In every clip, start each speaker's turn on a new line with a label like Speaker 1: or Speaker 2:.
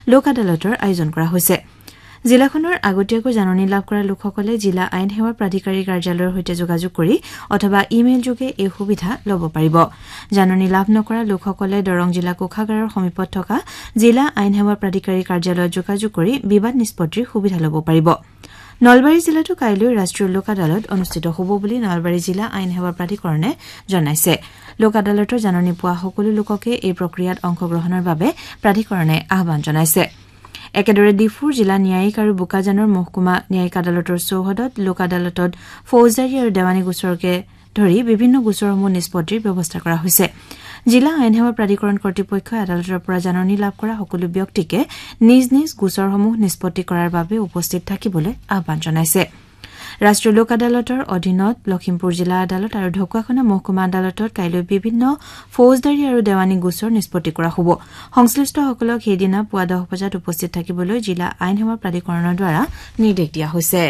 Speaker 1: লোক আদালতৰ আয়োজন কৰা হৈছে জিলাখনৰ আগতীয়াকৈ জাননী লাভ কৰা লোকসকলে জিলা আইন সেৱা প্ৰাধিকাৰী কাৰ্যালয়ৰ সৈতে যোগাযোগ কৰি অথবা ইমেইল যোগে এই সুবিধা ল'ব পাৰিব জাননী লাভ নকৰা লোকসকলে দৰং জিলা কোষাগাৰৰ সমীপত থকা জিলা আইন সেৱা প্ৰাধিকাৰী কাৰ্যালয়ত যোগাযোগ কৰি বিবাদ নিষ্পত্তিৰ সুবিধা ল'ব পাৰিব নলবাৰী জিলাতো কাইলৈ ৰাষ্ট্ৰীয় লোক আদালত অনুষ্ঠিত হ'ব বুলি নলবাৰী জিলা আইন সেৱা প্ৰাধিকৰণে জনাইছে লোক আদালতৰ জাননী পোৱা সকলো লোককে এই প্ৰক্ৰিয়াত অংশগ্ৰহণৰ বাবে প্ৰাধিকৰণে আহ্বান জনাইছে একেদৰে ডিফুৰ জিলা ন্যায়িক আৰু বোকাজানৰ মহকুমা ন্যায়িক আদালতৰ চৌহদত লোক আদালতত ফৌজদাৰী আৰু দেৱানী গোচৰকে ধৰি বিভিন্ন গোচৰসমূহ নিষ্পত্তিৰ ব্যৱস্থা কৰা হৈছে জিলা আইন সেৱা প্ৰাধিকৰণ কৰ্তৃপক্ষই আদালতৰ পৰা জাননী লাভ কৰা সকলো ব্যক্তিকে নিজ নিজ গোচৰসমূহ নিষ্পত্তি কৰাৰ বাবে উপস্থিত থাকিবলৈ আহ্বান জনাইছে ৰাষ্ট্ৰীয় লোক আদালতৰ অধীনত লখিমপুৰ জিলা আদালত আৰু ঢকুৱাখনা মহকুমা আদালতত কাইলৈ বিভিন্ন ফৌজদাৰী আৰু দেৱানী গোচৰ নিষ্পত্তি কৰা হ'ব সংশ্লিষ্টসকলক সেইদিনা পুৱা 10 বজাত উপস্থিত থাকিবলৈ জিলা আইন সেৱা প্ৰাধিকৰণৰ দ্বাৰা নিৰ্দেশ দিয়া হৈছে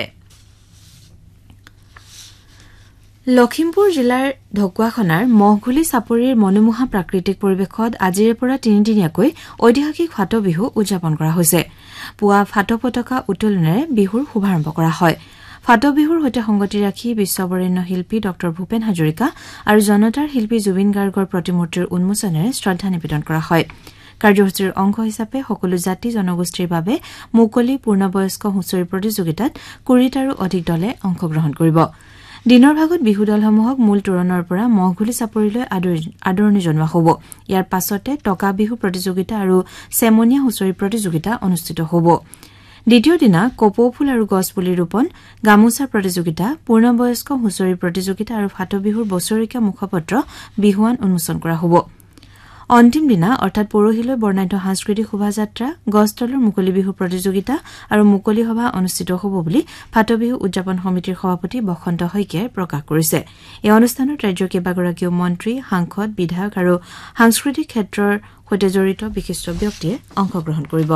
Speaker 1: লখিমপুৰ জিলাৰ ঢকুৱাখনাৰ মহঘুলি চাপৰিৰ মনোমোহা প্ৰাকৃতিক পৰিৱেশত আজিৰে পৰা তিনিদিনীয়াকৈ ঐতিহাসিক ফাট বিহু উদযাপন কৰা হৈছে পুৱা ফাট পতাকা উত্তোলনেৰে বিহুৰ শুভাৰম্ভ কৰা হয় ফাট বিহুৰ সৈতে সংগতি ৰাখি বিশ্ববৰেণ্য শিল্পী ড ভূপেন হাজৰিকা আৰু জনতাৰ শিল্পী জুবিন গাৰ্গৰ প্ৰতিমূৰ্তিৰ উন্মোচনেৰে শ্ৰদ্ধা নিবেদন কৰা হয় কাৰ্যসূচীৰ অংশ হিচাপে সকলো জাতি জনগোষ্ঠীৰ বাবে মুকলি পূৰ্ণবয়স্ক হুঁচৰি প্ৰতিযোগিতাত 20টাৰো অধিক দলে অংশগ্ৰহণ কৰিব দিনৰ ভাগত বিহু দলসমূহক মূল তোৰণৰ পৰা মহঘুলি চাপৰিলৈ আদৰণি জনোৱা হ'ব ইয়াৰ পাছতে টকা বিহু প্ৰতিযোগিতা আৰু চেমনীয়া হুঁচৰি প্ৰতিযোগিতা অনুষ্ঠিত হ'ব দ্বিতীয় দিনা কপৌ ফুল আৰু গছপুলি ৰোপণ গামোচা প্ৰতিযোগিতা পূৰ্ণবয়স্ক হুঁচৰি প্ৰতিযোগিতা আৰু ফাট বিহুৰ বছৰেকীয়া মুখপত্ৰ বিহুৱান উন্মোচন কৰা হ'ব অন্তিম দিনা অৰ্থাৎ পৰহিলৈ বৰ্ণাঢ্য সাংস্কৃতিক শোভাযাত্ৰা গছতলৰ মুকলি বিহু প্ৰতিযোগিতা আৰু মুকলি সভা অনুষ্ঠিত হ'ব বুলি ফাট বিহু উদযাপন সমিতিৰ সভাপতি বসন্ত শইকীয়াই প্ৰকাশ কৰিছে এই অনুষ্ঠানত ৰাজ্যৰ কেইবাগৰাকীও মন্ত্ৰী সাংসদ বিধায়ক আৰু সাংস্কৃতিক ক্ষেত্ৰৰ সৈতে জড়িত বিশিষ্ট ব্যক্তিয়ে অংশগ্ৰহণ কৰিব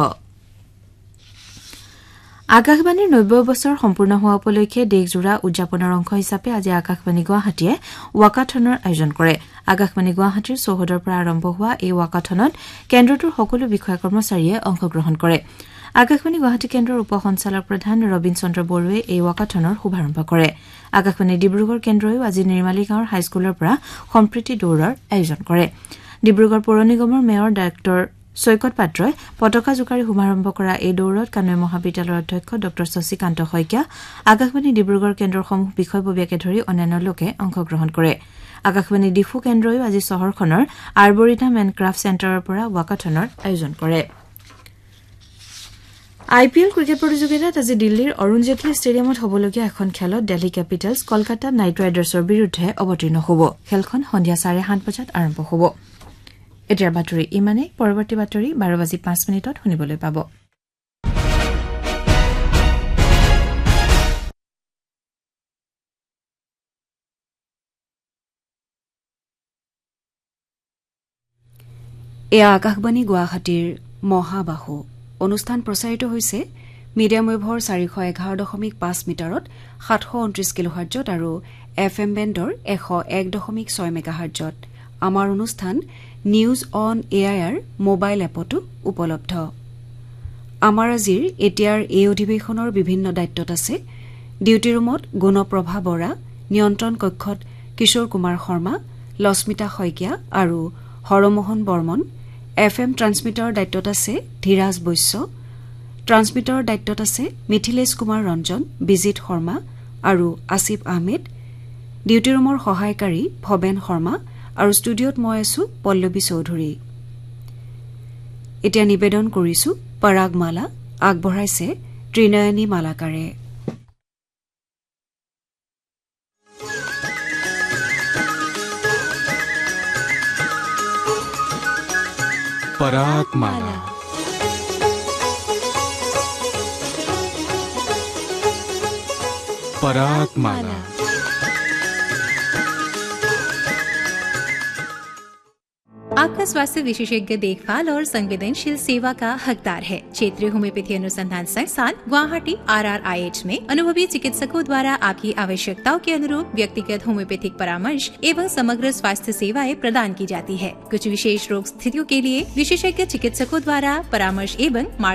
Speaker 1: আকাশবাণীৰ 90 বছৰ সম্পূৰ্ণ হোৱা উপলক্ষে দেশজোৰা উদযাপনৰ অংশ হিচাপে আজি আকাশবাণী গুৱাহাটীয়ে ৱাকাথনৰ আয়োজন কৰে আকাশবাণী গুৱাহাটীৰ চৌহদৰ পৰা আৰম্ভ হোৱা এই ৱাকাথনত কেন্দ্ৰটোৰ সকলো বিষয়া কৰ্মচাৰীয়ে অংশগ্ৰহণ কৰে আকাশবাণী গুৱাহাটী কেন্দ্ৰৰ উপ সঞ্চালক প্ৰধান ৰবীন চন্দ্ৰ বড়োৱে এই ৱাকাথনৰ শুভাৰম্ভ কৰে আকাশবাণী ডিব্ৰুগড় কেন্দ্ৰইও আজি নিৰ্মালী গাঁৱৰ হাইস্কুলৰ পৰা সম্প্ৰীতি দৌৰৰ আয়োজন কৰে ডিব্ৰুগড় পৌৰ নিগমৰ মেয়ৰ ডাক্তৰ সৈকত পাত্ৰই পতাকা জোকাৰি শুভাৰম্ভ কৰা এই দৌৰত কানৈ মহাবিদ্যালয়ৰ অধ্যক্ষ ড শশীকান্ত শইকীয়া আকাশবাণী ডিব্ৰুগড় কেন্দ্ৰৰ সমূহ বিষয়ববীয়াকে ধৰি অন্যান্য লোকে অংশগ্ৰহণ কৰে আকাশবাণী ডিফু কেন্দ্ৰইও আজি চহৰখনৰ আৰ্বৰিটাম এণ্ড ক্ৰাফ্ট চেণ্টাৰৰ পৰা ৱাকাথনৰ আয়োজন কৰে আইপিএল ক্ৰিকেট প্ৰতিযোগিতাত আজি দিল্লীৰ অৰুণ জেটলী ষ্টেডিয়ামত হ'বলগীয়া এখন খেলত দিল্লী কেপিটেলছ কলকাতা নাইট ৰাইডাৰ্ছৰ বিৰুদ্ধে অৱতীৰ্ণ হ'ব খেলখন সন্ধিয়া 7:30 বজাত আৰম্ভ হ'ব এতিয়াৰ বাতৰি ইমানে পৰৱৰ্তী বাতৰি 12:05 শুনিবলৈ পাব এয়া আকাশবাণী গুৱাহাটীৰ মহাবাহু অনুষ্ঠান প্ৰচাৰিত হৈছে মিডিয়াম ৱেভৰ 411.5 মিটাৰত 729 কিলোহাৰ্টজত আৰু এফএম বেণ্ডৰ 101.6 মেগাহাৰ্টজত আমাৰ অনুষ্ঠান নিউজ অন এআইআৰ মোবাইল এপতো উপলব্ধ আমাৰ আজিৰ এতিয়াৰ এই অধিৱেশনৰ বিভিন্ন দায়িত্বত আছে ডিউটি ৰুমত গুণপ্ৰভা বৰা নিয়ন্ত্ৰণ কক্ষত কিশোৰ কুমাৰ শৰ্মা লস্মিতা শইকীয়া আৰু হৰমোহন বৰ্মন এফএম ট্ৰান্সমিটাৰৰ দায়িত্বত আছে ধীৰাজ বৈশ্য ট্ৰান্সমিটাৰৰ দায়িত্বত আছে মিথিলেশ কুমাৰ ৰঞ্জন বিজিত শৰ্মা আৰু আসিফ আহমেদ ডিউটি ৰুমৰ সহায়কাৰী ভৱেন শৰ্মা আৰু ষ্টুডিঅ'ত মই আছো পল্লৱী চৌধুৰী এতিয়া নিবেদন কৰিছো পৰাগমালা আগবঢ়াইছে ত্ৰিনয়নী মালাকাৰে
Speaker 2: परागमाला परागमाला आपका स्वास्थ्य विशेषज्ञ देखभाल और संवेदनशील सेवा का हकदार है। क्षेत्रीय होम्योपैथी अनुसंधान संस्थान गुवाहाटी RRIH में अनुभवी चिकित्सकों द्वारा आपकी आवश्यकताओं के अनुरूप व्यक्तिगत होम्योपैथिक परामर्श एवं समग्र स्वास्थ्य सेवाएं प्रदान की जाती है। कुछ विशेष रोग स्थितियों के लिए विशेषज्ञ चिकित्सकों द्वारा परामर्श एवं